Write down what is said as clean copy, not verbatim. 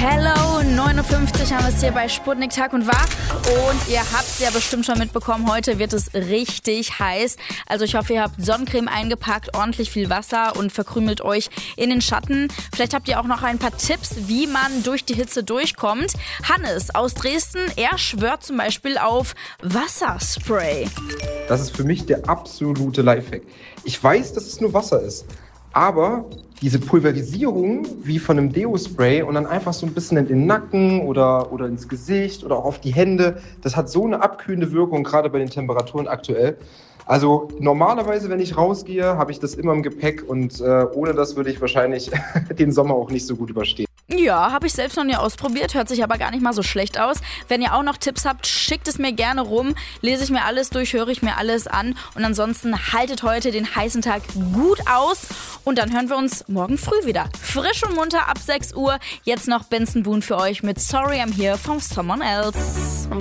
Hello, 59 haben wir es hier bei Sputnik Tag und Wach. Und ihr habt es ja bestimmt schon mitbekommen, heute wird es richtig heiß. Also ich hoffe, ihr habt Sonnencreme eingepackt, ordentlich viel Wasser und verkrümelt euch in den Schatten. Vielleicht habt ihr auch noch ein paar Tipps, wie man durch die Hitze durchkommt. Hannes aus Dresden, er schwört zum Beispiel auf Wasserspray. Das ist für mich der absolute Lifehack. Ich weiß, dass es nur Wasser ist, aber diese Pulverisierung wie von einem Deo-Spray und dann einfach so ein bisschen in den Nacken oder ins Gesicht oder auch auf die Hände, das hat so eine abkühlende Wirkung, gerade bei den Temperaturen aktuell. Also normalerweise, wenn ich rausgehe, habe ich das immer im Gepäck und ohne das würde ich wahrscheinlich den Sommer auch nicht so gut überstehen. Ja, habe ich selbst noch nie ausprobiert, hört sich aber gar nicht mal so schlecht aus. Wenn ihr auch noch Tipps habt, schickt es mir gerne rum, lese ich mir alles durch, höre ich mir alles an und ansonsten haltet heute den heißen Tag gut aus und dann hören wir uns morgen früh wieder. Frisch und munter ab 6 Uhr, jetzt noch Benson Boone für euch mit Sorry I'm Here von Someone Else.